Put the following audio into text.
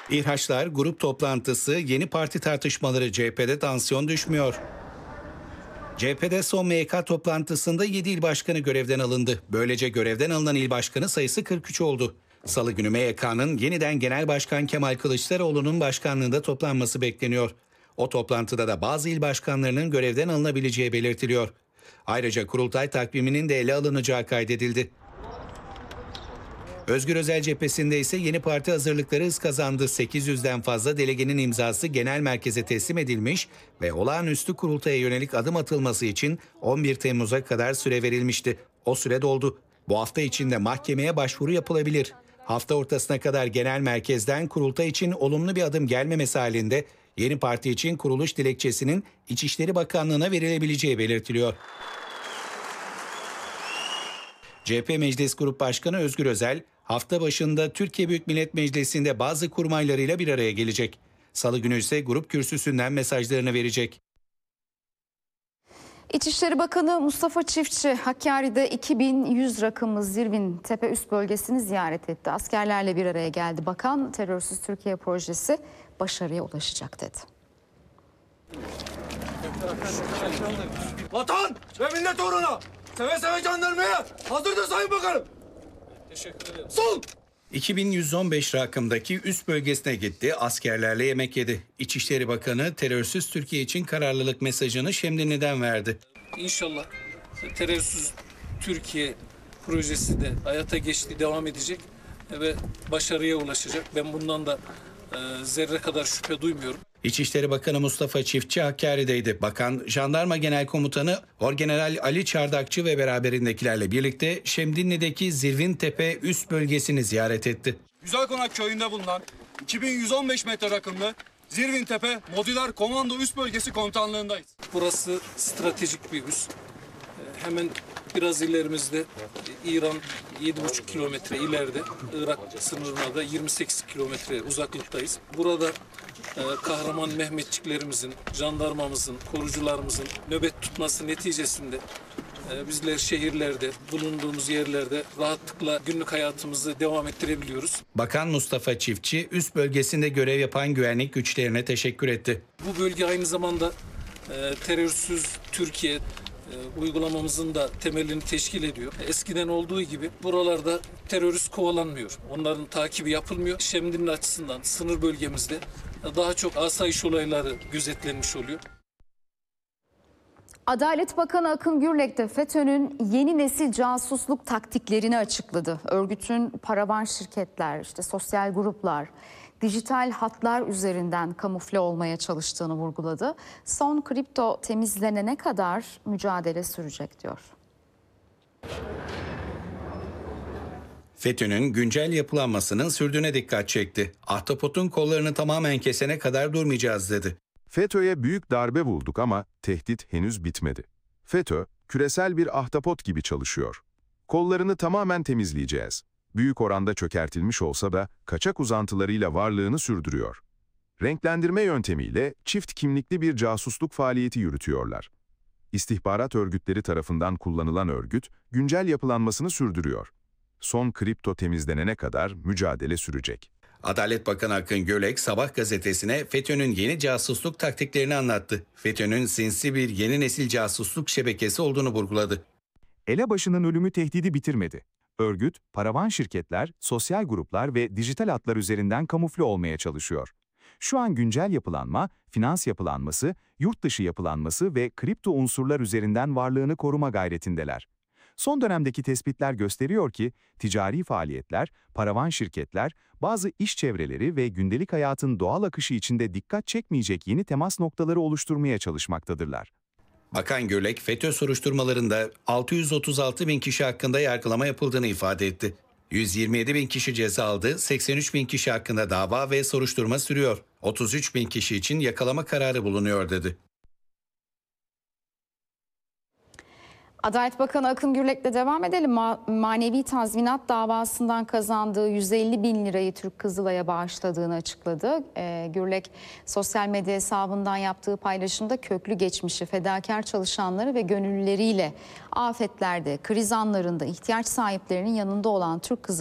İHA'lar grup toplantısı, yeni parti tartışmaları, CHP'de tansiyon düşmüyor. CHP'de son MYK toplantısında 7 il başkanı görevden alındı. Böylece görevden alınan il başkanı sayısı 43 oldu. Salı günü MYK'nın yeniden Genel Başkan Kemal Kılıçdaroğlu'nun başkanlığında toplanması bekleniyor. O toplantıda da bazı il başkanlarının görevden alınabileceği belirtiliyor. Ayrıca kurultay takviminin de ele alınacağı kaydedildi. Özgür Özel cephesinde ise yeni parti hazırlıkları hız kazandı. 800'den fazla delegenin imzası genel merkeze teslim edilmiş ve olağanüstü kurultaya yönelik adım atılması için 11 Temmuz'a kadar süre verilmişti. O süre doldu. Bu hafta içinde mahkemeye başvuru yapılabilir. Hafta ortasına kadar genel merkezden kurultay için olumlu bir adım gelmemesi halinde yeni parti için kuruluş dilekçesinin İçişleri Bakanlığı'na verilebileceği belirtiliyor. CHP Meclis Grup Başkanı Özgür Özel, hafta başında Türkiye Büyük Millet Meclisi'nde bazı kurmaylarıyla bir araya gelecek. Salı günü ise grup kürsüsünden mesajlarını verecek. İçişleri Bakanı Mustafa Çiftçi, Hakkari'de 2100 rakımlı Zirvin Tepe üst bölgesini ziyaret etti. Askerlerle bir araya geldi. Bakan, terörsüz Türkiye projesi başarıya ulaşacak dedi. Vatan ve millet uğruna seve seve can vermeye hazırdır Sayın Bakanım. Teşekkür ederim. Sol! 2115 rakımdaki üst bölgesine gitti, askerlerle yemek yedi. İçişleri Bakanı terörsüz Türkiye için kararlılık mesajını Şemdinli'den verdi. İnşallah terörsüz Türkiye projesi de hayata geçti, devam edecek ve başarıya ulaşacak. Ben bundan da zerre kadar şüphe duymuyorum. İçişleri Bakanı Mustafa Çiftçi Hakkari'deydi. Bakan, Jandarma Genel Komutanı Orgeneral Ali Çardakçı ve beraberindekilerle birlikte Şemdinli'deki Zirvin Tepe üst bölgesini ziyaret etti. Güzelkonak köyünde bulunan 2115 metre rakımlı Zirvin Tepe Modüler Komando Üst Bölgesi Komutanlığındayız. Burası stratejik bir üs. Hemen biraz ilerimizde İran 7,5 kilometre ileride, Irak sınırına da 28 kilometre uzaklıktayız. Burada kahraman Mehmetçiklerimizin, jandarmamızın, korucularımızın nöbet tutması neticesinde bizler şehirlerde, bulunduğumuz yerlerde rahatlıkla günlük hayatımızı devam ettirebiliyoruz. Bakan Mustafa Çiftçi üst bölgesinde görev yapan güvenlik güçlerine teşekkür etti. Bu bölge aynı zamanda terörsüz Türkiye uygulamamızın da temelini teşkil ediyor. Eskiden olduğu gibi buralarda terörist kovalanmıyor. Onların takibi yapılmıyor. Şemdinli açısından sınır bölgemizde daha çok asayiş olayları gözetlenmiş oluyor. Adalet Bakanı Akın Gürlek de FETÖ'nün yeni nesil casusluk taktiklerini açıkladı. Örgütün paravan şirketler, sosyal gruplar, dijital hatlar üzerinden kamufle olmaya çalıştığını vurguladı. Son kripto temizlenene kadar mücadele sürecek diyor. FETÖ'nün güncel yapılanmasının sürdüğüne dikkat çekti. Ahtapotun kollarını tamamen kesene kadar durmayacağız dedi. FETÖ'ye büyük darbe vurduk ama tehdit henüz bitmedi. FETÖ, küresel bir ahtapot gibi çalışıyor. Kollarını tamamen temizleyeceğiz. Büyük oranda çökertilmiş olsa da kaçak uzantılarıyla varlığını sürdürüyor. Renklendirme yöntemiyle çift kimlikli bir casusluk faaliyeti yürütüyorlar. İstihbarat örgütleri tarafından kullanılan örgüt, güncel yapılanmasını sürdürüyor. Son kripto temizlenene kadar mücadele sürecek. Adalet Bakanı Akın Gürlek Sabah gazetesine FETÖ'nün yeni casusluk taktiklerini anlattı. FETÖ'nün sinsi bir yeni nesil casusluk şebekesi olduğunu vurguladı. Elebaşı'nın ölümü tehdidi bitirmedi. Örgüt, paravan şirketler, sosyal gruplar ve dijital hatlar üzerinden kamufle olmaya çalışıyor. Şu an güncel yapılanma, finans yapılanması, yurt dışı yapılanması ve kripto unsurlar üzerinden varlığını koruma gayretindeler. Son dönemdeki tespitler gösteriyor ki, ticari faaliyetler, paravan şirketler, bazı iş çevreleri ve gündelik hayatın doğal akışı içinde dikkat çekmeyecek yeni temas noktaları oluşturmaya çalışmaktadırlar. Bakan Gürlek, FETÖ soruşturmalarında 636 bin kişi hakkında yargılama yapıldığını ifade etti. 127 bin kişi ceza aldı, 83 bin kişi hakkında dava ve soruşturma sürüyor. 33 bin kişi için yakalama kararı bulunuyor dedi. Adalet Bakanı Akın Gürlek'le devam edelim. Manevi tazminat davasından kazandığı 150 bin lirayı Türk Kızılay'a bağışladığını açıkladı. Gürlek sosyal medya hesabından yaptığı paylaşımda köklü geçmişi, fedakar çalışanları ve gönüllüleriyle afetlerde, kriz anlarında ihtiyaç sahiplerinin yanında olan Türk Kızılay'a